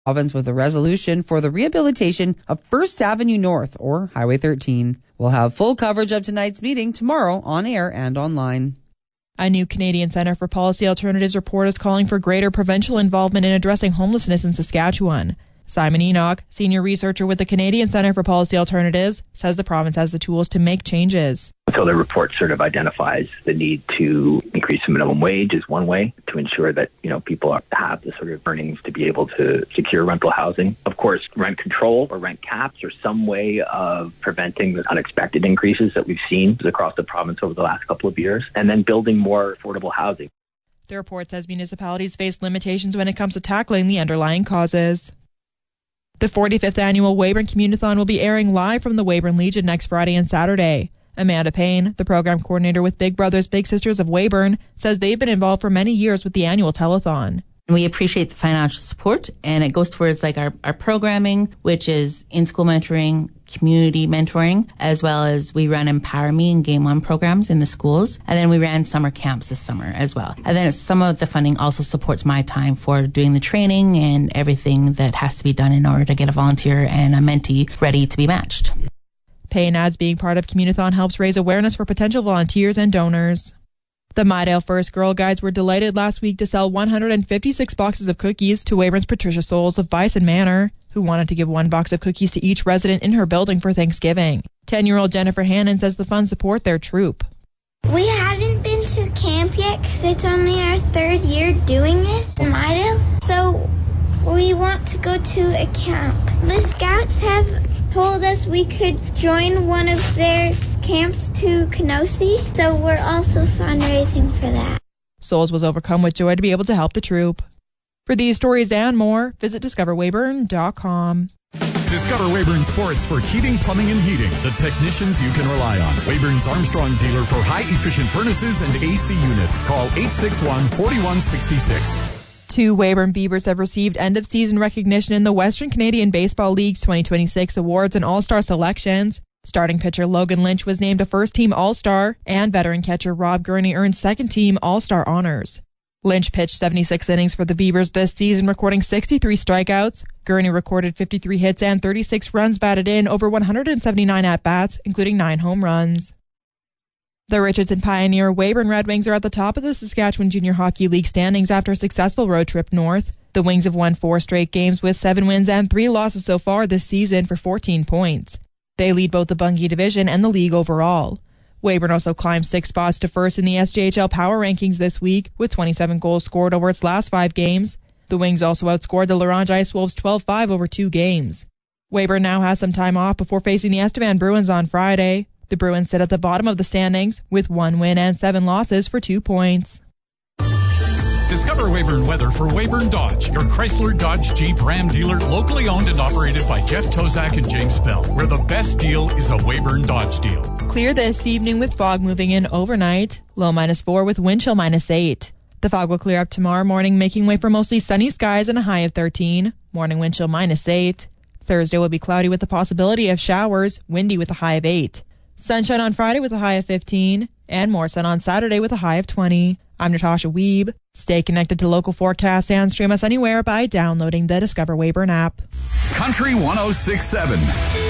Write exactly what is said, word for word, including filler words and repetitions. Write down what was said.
Province with a resolution for the rehabilitation of First Avenue North, or Highway thirteen. We'll have full coverage of tonight's meeting tomorrow on air and online. A new Canadian Centre for Policy Alternatives report is calling for greater provincial involvement in addressing homelessness in Saskatchewan. Simon Enoch, senior researcher with the Canadian Centre for Policy Alternatives, says the province has the tools to make changes. So the report sort of identifies the need to increase the minimum wage is one way to ensure that, you know, people are, have the sort of earnings to be able to secure rental housing. Of course, rent control or rent caps or some way of preventing the unexpected increases that we've seen across the province over the last couple of years, and then building more affordable housing. The report says municipalities face limitations when it comes to tackling the underlying causes. The forty-fifth annual Weyburn Community-thon will be airing live from the Weyburn Legion next Friday and Saturday. Amanda Payne, the program coordinator with Big Brothers Big Sisters of Weyburn, says they've been involved for many years with the annual telethon. We appreciate the financial support, and it goes towards like our, our programming, which is in-school mentoring, community mentoring, as well as we run Empower Me and Game One programs in the schools. And then we ran summer camps this summer as well. And then some of the funding also supports my time for doing the training and everything that has to be done in order to get a volunteer and a mentee ready to be matched. Payne adds being part of Community-thon helps raise awareness for potential volunteers and donors. The Mydale First Girl Guides were delighted last week to sell one hundred fifty-six boxes of cookies to Weyburn's Patricia Souls of Bison Manor, who wanted to give one box of cookies to each resident in her building for Thanksgiving. ten-year-old Jennifer Hannon says the funds support their troop. We haven't been to camp yet because it's only our third year doing it in Mydale, so we want to go to a camp. The Scouts have told us we could join one of their camps to Kenosi, so we're also fundraising for that. Souls was overcome with joy to be able to help the troop. For these stories and more, visit discover weyburn dot com. Discover Weyburn Sports for heating, plumbing, and heating. The technicians you can rely on. Weyburn's Armstrong dealer for high-efficient furnaces and A C units. Call eight six one, four one six six. Two Weyburn Beavers have received end-of-season recognition in the Western Canadian Baseball League's twenty twenty-six awards and All-Star selections. Starting pitcher Logan Lynch was named a first-team All-Star, and veteran catcher Rob Gurney earned second-team All-Star honors. Lynch pitched seventy-six innings for the Beavers this season, recording sixty-three strikeouts. Gurney recorded fifty-three hits and thirty-six runs batted in over one hundred seventy-nine at-bats, including nine home runs. The Richardson Pioneer Weyburn Red Wings are at the top of the Saskatchewan Junior Hockey League standings after a successful road trip north. The Wings have won four straight games with seven wins and three losses so far this season for fourteen points. They lead both the Bungie Division and the league overall. Weyburn also climbed six spots to first in the S J H L Power Rankings this week with twenty-seven goals scored over its last five games. The Wings also outscored the Laurent Ice Wolves twelve five over two games. Weyburn now has some time off before facing the Estevan Bruins on Friday. The Bruins sit at the bottom of the standings with one win and seven losses for two points. Discover Weyburn weather for Weyburn Dodge, your Chrysler Dodge Jeep Ram dealer, locally owned and operated by Jeff Tozak and James Bell, where the best deal is a Weyburn Dodge deal. Clear this evening with fog moving in overnight. Low minus four with wind chill minus eight. The fog will clear up tomorrow morning, making way for mostly sunny skies and a high of thirteen. Morning wind chill minus eight. Thursday will be cloudy with the possibility of showers, windy with a high of eight. Sunshine on Friday with a high of fifteen, and more sun on Saturday with a high of twenty. I'm Natasha Weeb. Stay connected to local forecasts and stream us anywhere by downloading the Discover Weyburn app. Country one oh six point seven.